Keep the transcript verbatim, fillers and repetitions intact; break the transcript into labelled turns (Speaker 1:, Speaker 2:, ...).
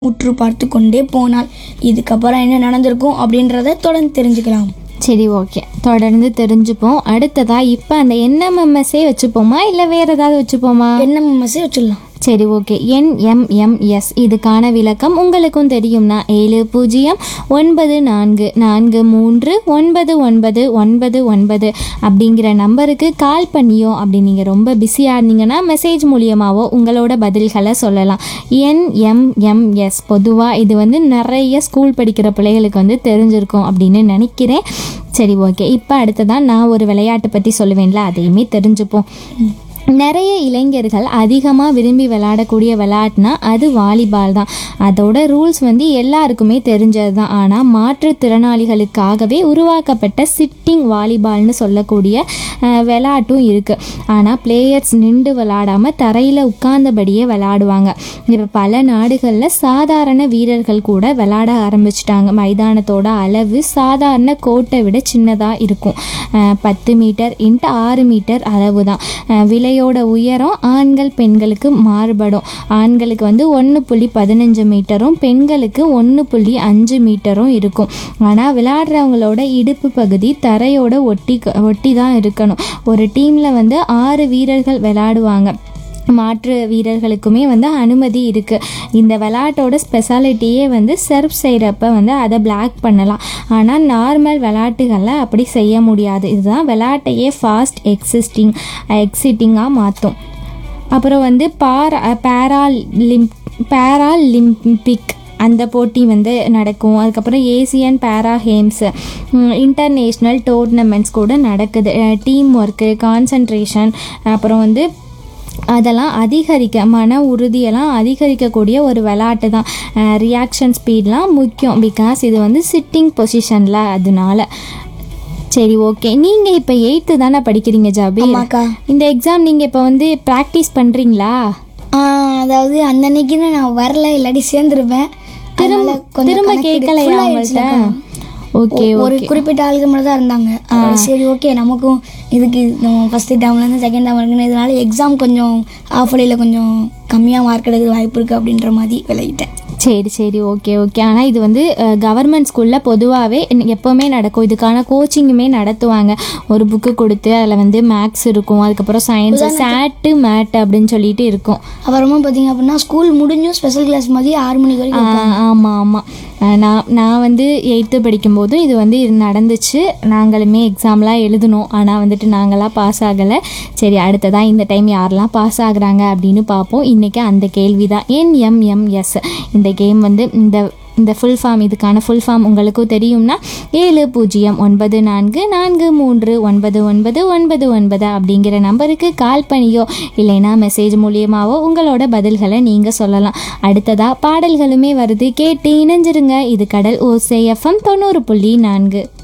Speaker 1: உற்று பார்த்து கொண்டே போனாள். இதுக்கப்புறம் என்ன நடந்திருக்கும் அப்படின்றத தொடர்ந்து தெரிஞ்சுக்கலாம்.
Speaker 2: சரி, ஓகே, தொடர்ந்து தெரிஞ்சுப்போம். அடுத்ததா இப்போ அந்த என்எம்எம்எஸ்ஸே வச்சுப்போமா இல்லை வேறு ஏதாவது வச்சுப்போமா?
Speaker 1: என்ன மெசேஜ் வச்சிடலாம்.
Speaker 2: சரி, ஓகே. என்எம்எம்எஸ் இதுக்கான விளக்கம் உங்களுக்கும் தெரியும்னா ஏழு பூஜ்ஜியம் ஒன்பது நான்கு நான்கு மூன்று ஒன்பது ஒன்பது ஒன்பது ஒன்பது அப்படிங்கிற நம்பருக்கு கால் பண்ணியோ, அப்படி நீங்கள் ரொம்ப பிஸியாக இருந்தீங்கன்னா மெசேஜ் மூலியமாகவோ உங்களோட பதில்களை சொல்லலாம். என்எம்எம்எஸ் பொதுவாக இது வந்து நிறைய ஸ்கூல் படிக்கிற பிள்ளைகளுக்கு வந்து தெரிஞ்சிருக்கும் அப்படின்னு நினைக்கிறேன். சரி, ஓகே. இப்போ அடுத்ததான் நான் ஒரு விளையாட்டு பற்றி சொல்லுவேன்ல, அதையுமே தெரிஞ்சுப்போம். நிறைய இளைஞர்கள் அதிகமாக விரும்பி விளையாடக்கூடிய விளையாட்டுனா அது வாலிபால் தான். அதோட ரூல்ஸ் வந்து எல்லாருக்குமே தெரிஞ்சது தான். ஆனால் மாற்றுத்திறனாளிகளுக்காகவே உருவாக்கப்பட்ட சிட்டிங் வாலிபால்னு சொல்லக்கூடிய விளையாட்டும் இருக்குது. ஆனால் பிளேயர்ஸ் நின்று விளையாடாமல் தரையில் உட்கார்ந்தபடியே விளையாடுவாங்க. இப்போ பல நாடுகளில் சாதாரண வீரர்கள் கூட விளையாட ஆரம்பிச்சிட்டாங்க. மைதானத்தோட அளவு சாதாரண கோட்டை விட சின்னதாக இருக்கும். பத்து மீட்டர் இன்ட்டு ஆறு மீட்டர் அளவு தான். விலையோட உயரம் ஆண்கள் பெண்களுக்கு மாறுபடும். ஆண்களுக்கு வந்து ஒன்று புள்ளி பதினஞ்சு மீட்டரும் பெண்களுக்கு ஒன்று புள்ளி அஞ்சு மீட்டரும் இருக்கும். ஆனால் விளையாடுறவங்களோட இடுப்பு பகுதி தரையோட ஒட்டி ஒட்டி தான் இருக்கணும். ஒரு டீமில் வந்து ஆறு வீரர்கள் விளையாடுவாங்க. மாற்று வீரர்களுக்குமே வந்து அனுமதி இருக்குது. இந்த விளையாட்டோட ஸ்பெஷாலிட்டியே வந்து சர்வ் செய்கிறப்ப வந்து அதை பிளாக் பண்ணலாம். ஆனால் நார்மல் விளையாட்டுகளில் அப்படி செய்ய முடியாது. இதுதான் விளையாட்டையே ஃபாஸ்ட் எக்ஸிஸ்டிங் எக்ஸிட்டிங்காக மாற்றும். அப்புறம் வந்து பாரா பேராலிம் பேராலிம்பிக் அந்த போட்டி வந்து நடக்கும். அதுக்கப்புறம் ஏசியன் பேரா கேம்ஸு, இன்டர்நேஷ்னல் டோர்னமெண்ட்ஸ் கூட நடக்குது. டீம் ஒர்க்கு, கான்சன்ட்ரேஷன், அப்புறம் வந்து அதெல்லாம் அதிகரிக்க மன உறுதியெல்லாம் அதிகரிக்கக்கூடிய ஒரு விளையாட்டு தான். ரியாக்ஷன் ஸ்பீட்லாம் முக்கியம், பிகாஸ் இது வந்து சிட்டிங் பொசிஷனில். அதனால சரி, ஓகே. நீங்கள் இப்போ எயித்து தானே படிக்கிறீங்க ஜாபி? இந்த எக்ஸாம் நீங்கள் இப்போ வந்து ப்ராக்டிஸ் பண்ணுறீங்களா?
Speaker 1: அதாவது அன்னன்னைக்குன்னு நான் வரல, இல்லாட்டி சேர்ந்துருப்பேன்.
Speaker 2: திரும்ப திரும்ப கேட்கலையா அவங்கள்ட்ட? ஓகே,
Speaker 1: ஒரு குறிப்பிட்ட ஆளுக்கு மட்டும் தான் இருந்தாங்க. சரி, ஓகே, நமக்கும் இதுக்கு நம்ம ஃபஸ்ட்டு டேர்ம்லேருந்து செகண்ட் டேர்ம் இருக்குன்னு இதனால எக்ஸாம் கொஞ்சம் ஆஃப் டேயில் கொஞ்சம் கம்மியாக மார்க் எடுக்க வாய்ப்பு இருக்குது அப்படின்ற மாதிரி விளையிட்டேன்.
Speaker 2: சரி சரி, ஓகே ஓகே. ஆனால் இது வந்து கவர்மெண்ட் ஸ்கூலில் பொதுவாகவே எப்போவுமே நடக்கும். இதுக்கான கோச்சிங்குமே நடத்துவாங்க. ஒரு புக்கு கொடுத்து அதில் வந்து மேக்ஸ் இருக்கும், அதுக்கப்புறம் சயின்ஸு, சேட்டு மேட் அப்படின்னு சொல்லிட்டு இருக்கும்.
Speaker 1: அப்புறமா பார்த்தீங்க அப்படின்னா ஸ்கூல் முடிஞ்சும் ஸ்பெஷல் கிளாஸ் மாதிரி ஆறு மணிக்கு வரைக்கும்.
Speaker 2: ஆமாம் ஆமாம். நான் நான் வந்து எயித்து படிக்கும்போது இது வந்து நடந்துச்சு. நாங்களுமே எக்ஸாம்லாம் எழுதணும். ஆனால் வந்துட்டு நாங்களாம் பாஸ் ஆகலை. சரி, அடுத்ததான் இந்த டைம் யாரெல்லாம் பாஸ் ஆகுறாங்க அப்படின்னு பார்ப்போம். இன்றைக்கி அந்த கேள்வி தான். என்எம்எம்எஸ் இந்த கேம் வந்து இந்த இந்த ஃபுல் ஃபார்ம், இதுக்கான ஃபுல் ஃபார்ம் உங்களுக்கும் தெரியும்னா ஏழு பூஜ்ஜியம் ஒன்பது நான்கு நான்கு மூன்று ஒன்பது ஒன்பது ஒன்பது ஒன்பது அப்படிங்கிற நம்பருக்கு கால் பண்ணியோ இல்லைன்னா மெசேஜ் மூலியமாவோ உங்களோட பதில்களை நீங்கள் சொல்லலாம். அடுத்ததாக பாடல்களுமே வருது, கேட்டு இணைஞ்சிருங்க. இது கடல் ஓசை எஃப்எம் தொண்ணூறு புள்ளி நான்கு.